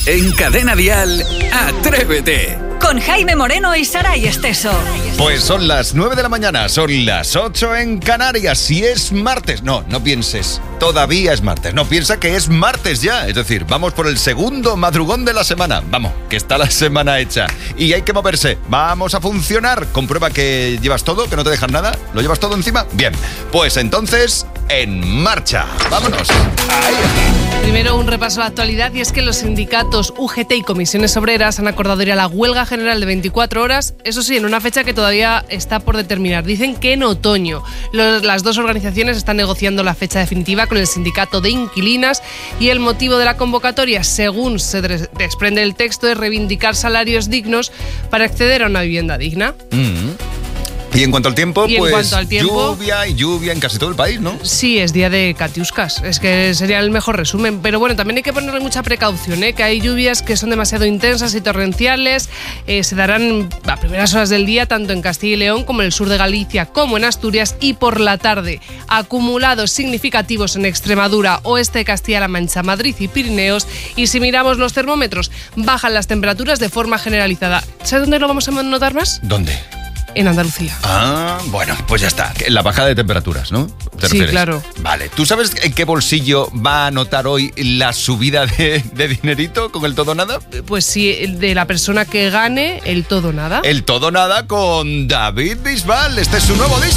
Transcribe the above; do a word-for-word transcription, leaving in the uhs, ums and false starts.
En Cadena Dial, Atrévete. Con Jaime Moreno y Saray Esteso. Pues son las nueve de la mañana, son las ocho en Canarias. Si es martes, no, no pienses, todavía es martes. No, piensa que es martes ya. Es decir, vamos por el segundo madrugón de la semana. Vamos, que está la semana hecha. Y hay que moverse, vamos a funcionar. Comprueba que llevas todo, que no te dejas nada. ¿Lo llevas todo encima? Bien, pues entonces, en marcha. Vámonos. Ahí está. Primero un repaso a la actualidad, y es que los sindicatos U G T y comisiones obreras han acordado ir a la huelga general de veinticuatro horas, eso sí, en una fecha que todavía está por determinar. Dicen que en otoño. Los, las dos organizaciones están negociando la fecha definitiva con el sindicato de inquilinas, y el motivo de la convocatoria, según se desprende del texto, es reivindicar salarios dignos para acceder a una vivienda digna. Mm. Y en cuanto al tiempo, y en pues cuanto al tiempo, lluvia y lluvia en casi todo el país, ¿no? Sí, es día de catiuscas, es que sería el mejor resumen. Pero bueno, también hay que ponerle mucha precaución, ¿eh? Que hay lluvias que son demasiado intensas y torrenciales, eh, se darán a primeras horas del día, tanto en Castilla y León como en el sur de Galicia, como en Asturias, y por la tarde. Acumulados significativos en Extremadura, oeste de Castilla-La Mancha, Madrid y Pirineos. Y si miramos los termómetros, bajan las temperaturas de forma generalizada. ¿Sabes dónde lo vamos a notar más? ¿Dónde? En Andalucía. Ah, bueno, pues ya está. La bajada de temperaturas, ¿no? ¿Te Sí, refieres? claro. Vale. ¿Tú sabes en qué bolsillo va a notar hoy la subida de, de dinerito con el todo nada? Pues sí, de la persona que gane el todo nada. El todo nada con David Bisbal. Este es su nuevo disco.